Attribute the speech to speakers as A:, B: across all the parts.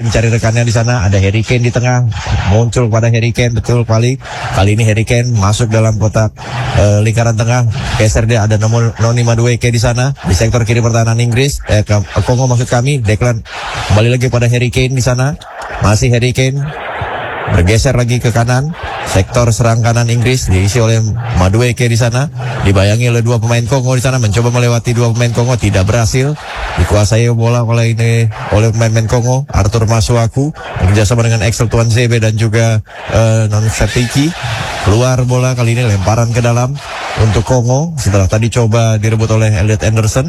A: mencari rekannya di sana. Ada Harry Kane di tengah, muncul pada Harry Kane, betul kali ini Harry Kane masuk dalam kotak lingkaran tengah, geser dia, ada Noni Madueke di sana di sektor kiri pertahanan Inggris, Kongo maksud kami. Declan kembali lagi pada Harry Kane di sana, masih Harry Kane bergeser lagi ke kanan, sektor serang kanan Inggris diisi oleh Madueke di sana, dibayangi oleh dua pemain Kongo di sana, mencoba melewati dua pemain Kongo, tidak berhasil, dikuasai bola oleh pemain Kongo. Arthur Masuaku bekerjasama dengan Axel Tuanzebe dan juga Non Septiki, keluar bola kali ini, lemparan ke dalam untuk Kongo setelah tadi coba direbut oleh Elliot Anderson.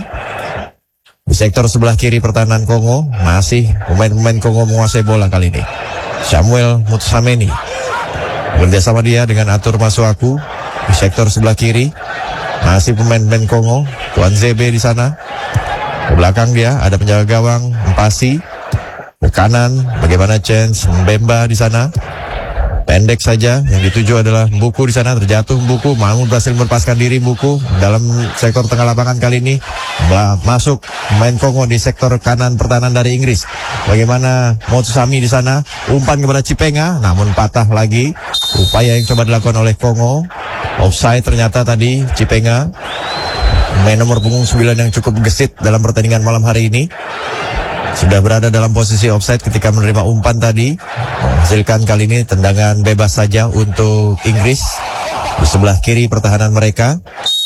A: Di sektor sebelah kiri pertahanan Kongo, masih pemain-pemain Kongo menguasai bola kali ini. Samuel Mutsameni bekerjasama dia dengan Arthur Masuaku di sektor sebelah kiri, masih pemain-pemain Kongo. Tuanzebe di sana, ke belakang dia ada penjaga gawang Mpasi, ke kanan bagaimana chance Mbemba di sana, pendek saja, yang dituju adalah Mbuku di sana, terjatuh Mbuku, namun berhasil melepaskan diri Mbuku dalam sektor tengah lapangan kali ini. Masuk main Kongo di sektor kanan pertahanan dari Inggris. Bagaimana Motsami di sana, umpan kepada Cipenga, namun patah lagi. Upaya yang coba dilakukan oleh Kongo, offside ternyata tadi. Cipenga, main nomor punggung 9 yang cukup gesit dalam pertandingan malam hari ini, sudah berada dalam posisi offside ketika menerima umpan tadi, menghasilkan kali ini tendangan bebas saja untuk Inggris di sebelah kiri pertahanan mereka.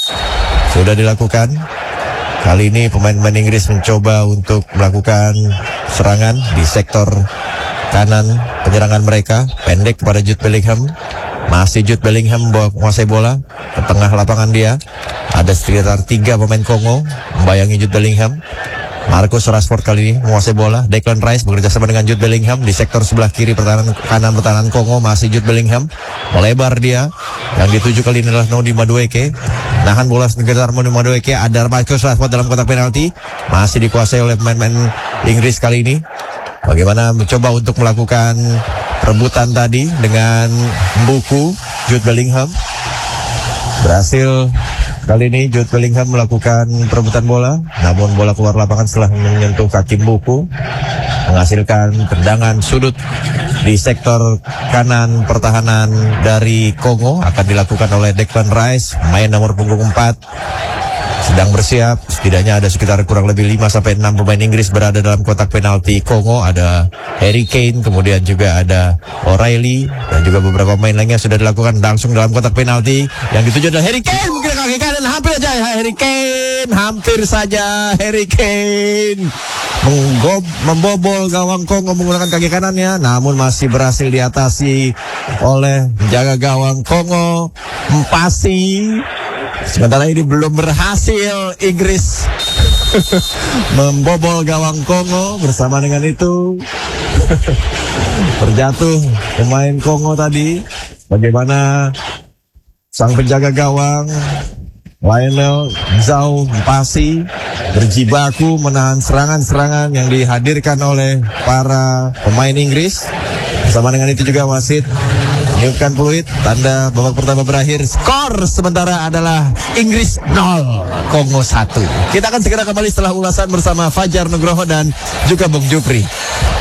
A: Sudah dilakukan. Kali ini pemain-pemain Inggris mencoba untuk melakukan serangan di sektor kanan penyerangan mereka, pendek kepada Jude Bellingham. Masih Jude Bellingham menguasai bola ke tengah lapangan dia. Ada sekitar 3 pemain Kongo membayangi Jude Bellingham. Marcus Rashford kali ini menguasai bola. Declan Rice bekerja sama dengan Jude Bellingham di sektor sebelah kiri kanan pertahanan Kongo. Masih Jude Bellingham, melebar dia. Yang dituju kali ini adalah Noni Madueke. Nahan bola sekitar Noni Madueke. Ada Marcus Rashford dalam kotak penalti, masih dikuasai oleh pemain-pemain Inggris kali ini. Bagaimana mencoba untuk melakukan rebutan tadi dengan Mbuku. Jude Bellingham berhasil. Kali ini Jude Bellingham melakukan perebutan bola, namun bola keluar lapangan setelah menyentuh kaki Mbuku, menghasilkan tendangan sudut di sektor kanan pertahanan dari Kongo. Akan dilakukan oleh Declan Rice, main nomor punggung 4, sedang bersiap. Setidaknya ada sekitar kurang lebih 5-6 pemain Inggris berada dalam kotak penalti Kongo. Ada Harry Kane, kemudian juga ada O'Reilly, dan juga beberapa pemain lainnya sudah dilakukan langsung dalam kotak penalti. Yang dituju adalah Harry Kane, mungkin kaki kanan, hampir saja Harry Kane, hampir saja Harry Kane membobol gawang Kongo menggunakan kaki kanannya, namun masih berhasil diatasi oleh penjaga gawang Kongo, Mpasi. Sementara ini belum berhasil Inggris membobol gawang Kongo. Bersama dengan itu terjatuh pemain Kongo tadi. Bagaimana sang penjaga gawang Lionel Zhao Mpasi berjibaku menahan serangan-serangan yang dihadirkan oleh para pemain Inggris. Bersama dengan itu juga wasit meniupkan peluit, tanda babak pertama berakhir. Skor sementara adalah Inggris 0, Kongo 1. Kita akan segera kembali setelah ulasan bersama Fajar Nugroho dan juga Bung Jupri.